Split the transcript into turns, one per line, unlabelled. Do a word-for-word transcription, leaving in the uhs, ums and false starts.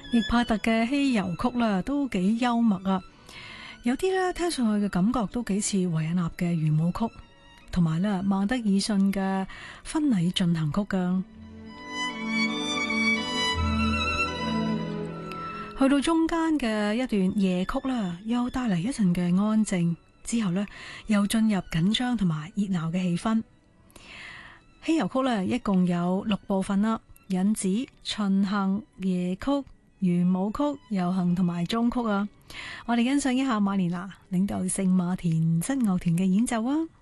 易柏特嘅嬉遊曲啦，都幾幽默啊！有啲咧聽上去嘅感覺都幾似維也納嘅圓舞曲，同埋咧孟德爾遜嘅婚禮進行曲噶。去到中間嘅一段夜曲啦，又帶嚟一陣嘅安靜，之後呢又進入緊張同埋熱鬧嘅氣氛。嬉遊曲咧一共有六部分啦：引子、巡行、夜曲、圓舞曲、遊行同埋終曲啊！我哋欣賞一下馬連拿領導聖馬田真樂團嘅演奏啊！